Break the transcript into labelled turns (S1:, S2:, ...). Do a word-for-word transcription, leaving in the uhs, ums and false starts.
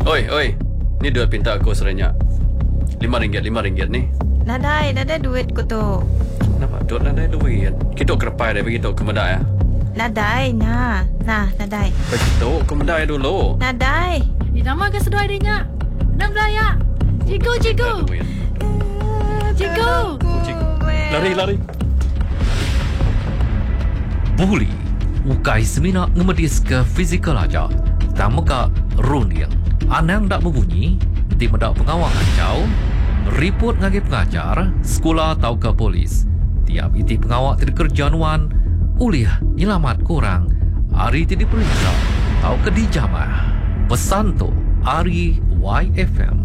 S1: Oi, oi. Ni duit pinta aku serenyak. Lima ringgit, lima ringgit ni.
S2: Nadai, nadai duit ko to.
S1: Kenapa? Duit nadai duit. Kita kerpai dia begitu ke medai ya?
S2: Nadai, nah. Nah, nadai.
S1: Begitu ke medai dulu.
S2: Nadai.
S3: Nama ke sedoi dia. Enam belaya. Cigu, cigu.
S1: Duit.
S3: Cigu.
S1: Kucing. Lari, lari.
S4: Buli, ukai semina ngemedis ke fizikal aja. Tama ka runia. Anang dak berbunyi, di medak pengawal kacau, report ngagi pengajar, sekolah atau ke polis. Tiap iti pengawal tidak kerjaan uliah nyelamat korang, hari tidak diperiksa, atau ke dijamah. Pesan tu, Ari Y F M.